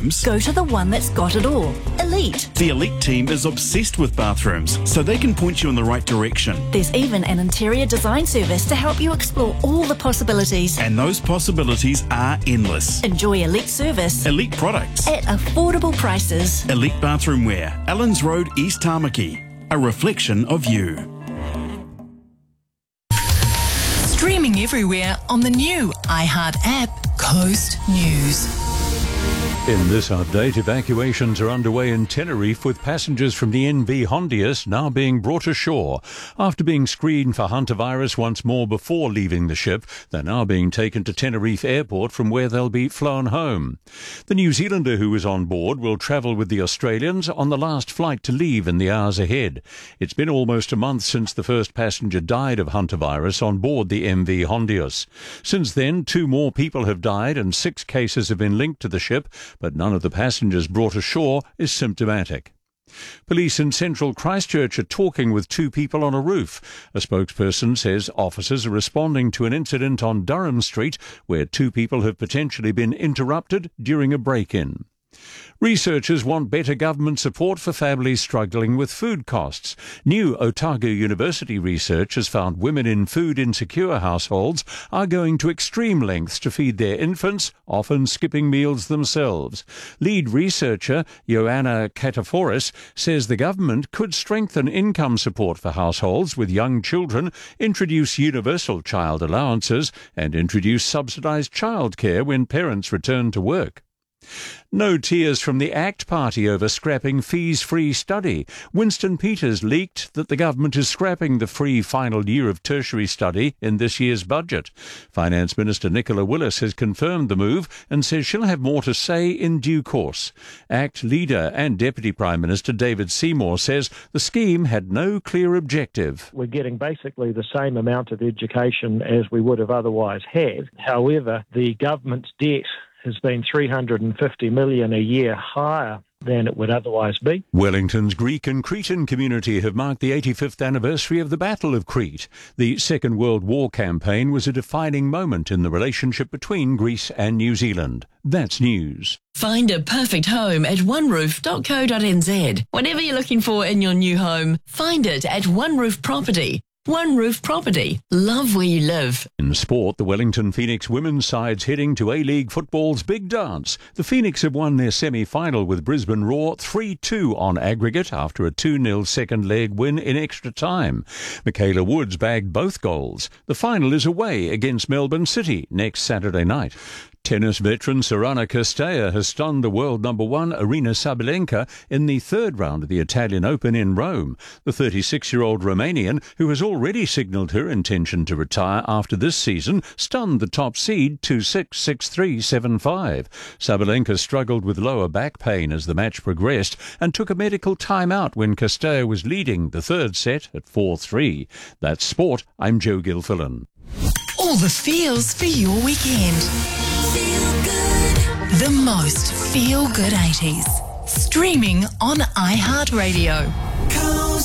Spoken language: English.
bathrooms? Go to the one that's got it all. Elite. The Elite team is obsessed with bathrooms, so they can point you in the right direction. There's even an interior design service to help you explore all the possibilities. And those possibilities are endless. Enjoy Elite service Elite products. at affordable prices. Elite Bathroom Wear, Allens Road, East Tamaki. A reflection of you. Streaming everywhere on the new iHeart app, Coast News. In this update, evacuations are underway in Tenerife with passengers from the NV Hondius now being brought ashore. After being screened for hantavirus once more before leaving the ship, they're now being taken to Tenerife Airport from where they'll be flown home. The New Zealander who is on board will travel with the Australians on the last flight to leave in the hours ahead. It's been almost a month since the first passenger died of hantavirus on board the MV Hondius. Since then, 2 more people have died and 6 cases have been linked to the ship, but none of the passengers brought ashore is symptomatic. Police in central Christchurch are talking with 2 people on a roof. A spokesperson says officers are responding to an incident on Durham Street where 2 people have potentially been interrupted during a break-in. Researchers want better government support for families struggling with food costs. New Otago University research has found women in food-insecure households are going to extreme lengths to feed their infants, often skipping meals themselves. Lead researcher Ioanna Kataforis says the government could strengthen income support for households with young children, introduce universal child allowances, and introduce subsidised childcare when parents return to work. No tears from the ACT Party over scrapping fees-free study. Winston Peters leaked that the government is scrapping the free final year of tertiary study in this year's budget. Finance Minister Nicola Willis has confirmed the move and says she'll have more to say in due course. ACT leader and Deputy Prime Minister David Seymour says the scheme had no clear objective. We're getting basically the same amount of education as we would have otherwise had. However, the government's debt has been $350 million a year higher than it would otherwise be. Wellington's Greek and Cretan community have marked the 85th anniversary of the Battle of Crete. The Second World War campaign was a defining moment in the relationship between Greece and New Zealand. That's news. Find a perfect home at oneroof.co.nz. Whatever you're looking for in your new home, find it at One Roof Property. One Roof Property. Love where you live. In sport, the Wellington Phoenix women's side's heading to A-League football's big dance. The Phoenix have won their semi-final with Brisbane Roar 3-2 on aggregate after a 2-0 second leg win in extra time. Michaela Woods bagged both goals. The final is away against Melbourne City next Saturday night. Tennis veteran Sorana Cirstea has stunned the world number 1 Aryna Sabalenka in the 3rd round of the Italian Open in Rome. The 36-year-old Romanian, who has already signalled her intention to retire after this season, stunned the top seed 2-6, 6-3, 7-5. Sabalenka struggled with lower back pain as the match progressed and took a medical timeout when Cirstea was leading the 3rd set at 4-3. That's sport. I'm Joe Gilfillan. All the feels for your weekend. Feel good. The most feel-good 80s. Streaming on iHeartRadio.